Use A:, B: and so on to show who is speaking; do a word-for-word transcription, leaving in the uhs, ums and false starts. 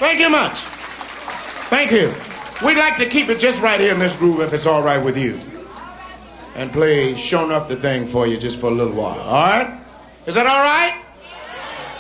A: Thank you much. Thank you. We'd like to keep it just right here in this groove if it's all right with you. And play Sure Enough the Thing for you just for a little while. All right? Is that all right?